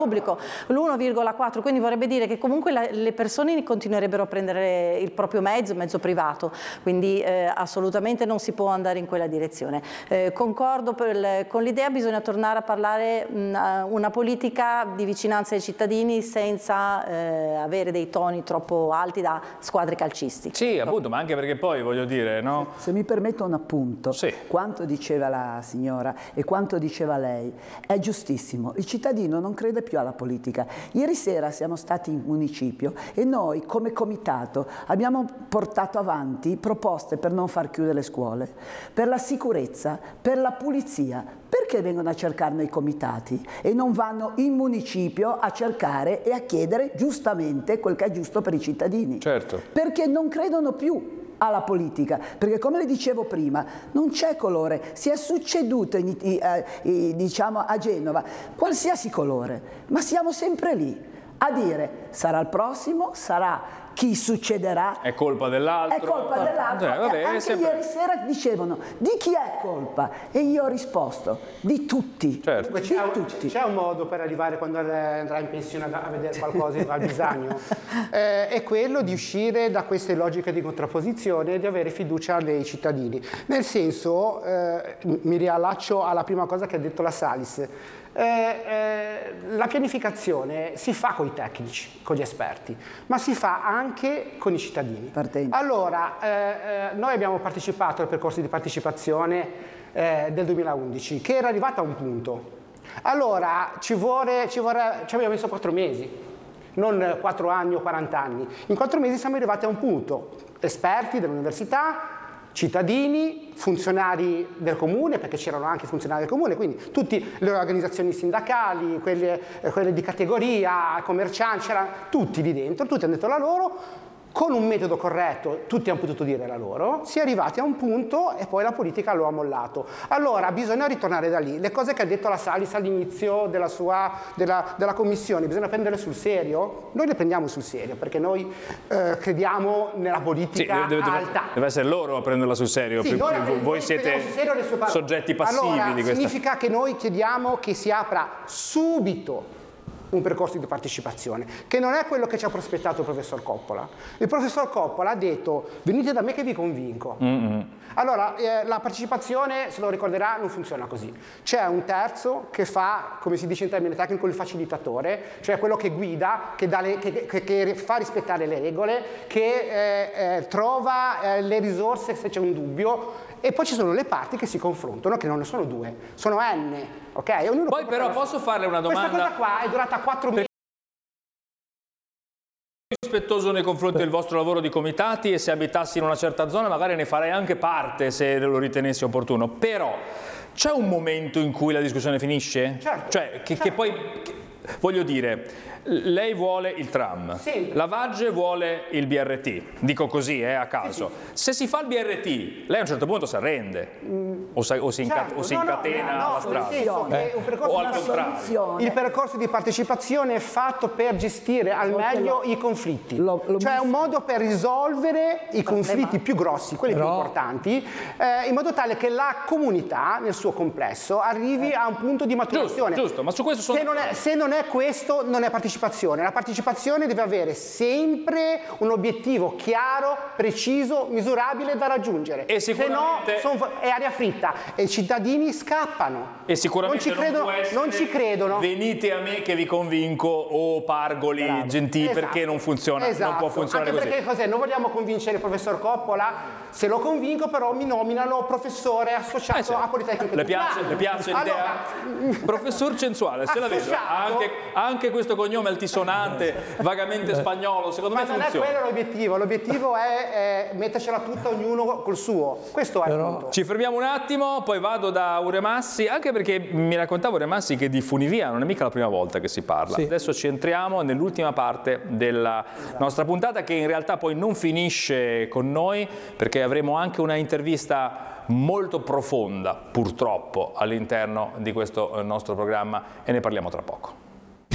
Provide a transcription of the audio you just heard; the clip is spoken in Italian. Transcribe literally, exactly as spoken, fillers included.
pubblico, l'uno virgola quattro, quindi vorrebbe dire che comunque la, le persone continuerebbero a prendere il proprio mezzo, mezzo privato, quindi eh, assolutamente non si può andare in quella direzione. Eh, concordo per, con l'idea, bisogna tornare a parlare mh, una politica di vicinanza ai cittadini senza eh, avere dei toni troppo alti da squadre calcistiche. Sì, appunto, ma anche perché poi voglio dire, no? Se, se mi permetto un appunto, sì. Quanto diceva la signora e quanto diceva lei è giustissimo, il cittadino non crede più alla politica. Ieri sera siamo stati in municipio e noi come comitato abbiamo portato avanti proposte per non far chiudere le scuole, per la sicurezza, per la pulizia. Perché vengono a cercare noi comitati e non vanno in municipio a cercare e a chiedere giustamente quel che è giusto per i cittadini? Certo. Perché non credono più alla politica, perché come le dicevo prima non c'è colore, si è succeduto in, eh, eh, diciamo a Genova qualsiasi colore, ma siamo sempre lì a dire sarà il prossimo, sarà chi succederà, è colpa dell'altro, è colpa dell'altro. Eh, vabbè, anche sempre... ieri sera dicevano di chi è colpa e io ho risposto di tutti. Certo. Di C'è tutti. un modo per arrivare quando andrà in pensione a vedere qualcosa che fa bisogno, eh, è quello di uscire da queste logiche di contrapposizione e di avere fiducia nei cittadini. Nel senso, eh, mi riallaccio alla prima cosa che ha detto la Salis. Eh, eh, la pianificazione si fa con i tecnici, con gli esperti, ma si fa anche con i cittadini. Partendo. Allora, eh, eh, noi abbiamo partecipato al percorso di partecipazione eh, del duemilaundici, che era arrivato a un punto. Allora, ci, vuole, ci, vorrà, ci abbiamo messo quattro mesi, non quattro anni o quaranta anni. In quattro mesi siamo arrivati a un punto. Esperti dell'università, cittadini, funzionari del comune, perché c'erano anche funzionari del comune, quindi tutte le organizzazioni sindacali, quelle, quelle di categoria, commercianti, c'erano tutti lì dentro, tutti hanno detto la loro, con un metodo corretto tutti hanno potuto dire la loro, si è arrivati a un punto e poi la politica lo ha mollato. Allora bisogna ritornare da lì. Le cose che ha detto la Salis all'inizio della sua della, della commissione bisogna prenderle sul serio? Noi le prendiamo sul serio perché noi eh, crediamo nella politica sì, deve, alta. Deve essere loro a prenderla sul serio, sì, noi, voi noi siete soggetti passivi allora, di questa. Significa che noi chiediamo che si apra subito un percorso di partecipazione, che non è quello che ci ha prospettato il professor Coppola. Il professor Coppola ha detto venite da me che vi convinco. Mm-hmm. Allora, eh, la partecipazione, se lo ricorderà, non funziona così. C'è un terzo che fa, come si dice in termine tecnico, il facilitatore, cioè quello che guida, che, dà le, che, che, che fa rispettare le regole, che eh, eh, trova eh, le risorse se c'è un dubbio, e poi ci sono le parti che si confrontano, che non ne sono due, sono N, ok? Ognuno poi però posso farle una domanda? Questa cosa qua è durata quattro mesi. Rispettoso nei confronti del vostro lavoro di comitati e se abitassi in una certa zona magari ne farei anche parte se lo ritenessi opportuno, però c'è un momento in cui la discussione finisce? Certo, cioè che, certo. che poi, che, voglio dire, lei vuole il tram, sì. la Vagge vuole il B R T, dico così eh, a caso. Sì, sì. Se si fa il B R T, lei a un certo punto si arrende mm. o, si, o, si certo. o si no, incatena no, no, alla strada. Eh? Un o al contrario. Il percorso di partecipazione è fatto per gestire al meglio i conflitti, lo, lo cioè è un modo per risolvere i conflitti più grossi, quelli però... più importanti, eh, in modo tale che la comunità nel suo complesso arrivi a un punto di maturazione. Giusto, giusto, ma su questo sono... se, non è, se non è questo, non è partecipazione. La partecipazione deve avere sempre un obiettivo chiaro, preciso, misurabile da raggiungere. E sicuramente... Se no son, è aria fritta e i cittadini scappano. E sicuramente non ci credono. Non, può non ci credono. Venite a me che vi convinco o Pargoli, Bravo. Gentili, esatto. perché non funziona, esatto. non può funzionare Anche così. Perché cos'è? Non vogliamo convincere il professor Coppola? Se lo convinco però mi nominano professore associato eh sì. a Politecnico. Le piace, le piace l'idea? Allora, professor Censuale, se la vedo, anche, anche questo cognome altisonante, vagamente spagnolo, secondo ma me funziona. Ma non è quello l'obiettivo, l'obiettivo è, è mettercela tutta ognuno col suo, questo è però... il punto. Ci fermiamo un attimo, poi vado da Uremassi, anche perché mi raccontava Uremassi che di funivia non è mica la prima volta che si parla. Sì. Adesso ci entriamo nell'ultima parte della nostra puntata, che in realtà poi non finisce con noi, perché avremo anche una intervista molto profonda, purtroppo, all'interno di questo nostro programma, e ne parliamo tra poco.